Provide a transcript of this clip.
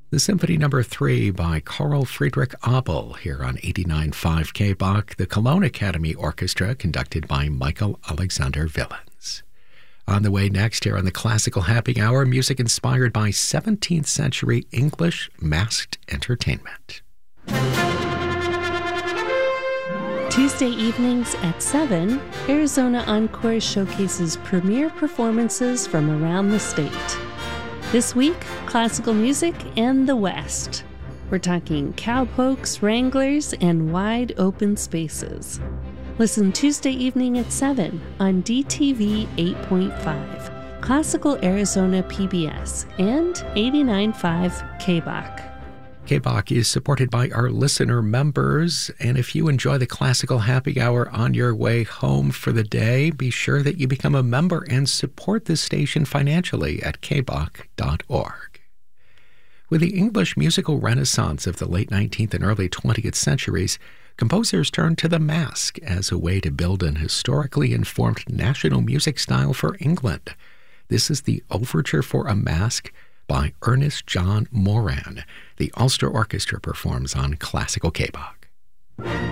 The Symphony No. 3 by Carl Friedrich Abel here on 89.5 KBach, the Cologne Academy Orchestra, conducted by Michael Alexander Willens. On the way next here on the Classical Happy Hour, music inspired by 17th century English masked entertainment. Tuesday evenings at 7, Arizona Encore showcases premier performances from around the state. This week, classical music and the West. We're talking cowpokes, wranglers, and wide open spaces. Listen Tuesday evening at 7 on DTV 8.5, Classical Arizona PBS, and 89.5 KBach. KBach is supported by our listener members, and if you enjoy the Classical Happy Hour on your way home for the day, be sure that you become a member and support this station financially at kbach.org. With the English musical renaissance of the late 19th and early 20th centuries, composers turned to the masque as a way to build an historically informed national music style for England. This is the Overture for a Masque by Ernest John Moran. The Ulster Orchestra performs on Classical KBach.